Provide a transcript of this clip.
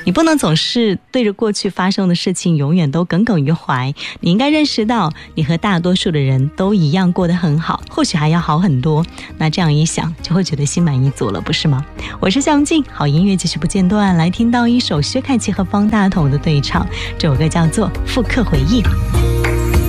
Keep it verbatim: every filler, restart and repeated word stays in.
你不能总是对着过去发生的事情永远都耿耿于怀，你应该认识到你和大多数的人都一样过得很好，或许还要好很多。那这样一想就会觉得心满意足了，不是吗？我是向静，好音乐继续不间断，来听到一首薛凯琪和方大同的对唱，这首歌叫做《复刻回忆》。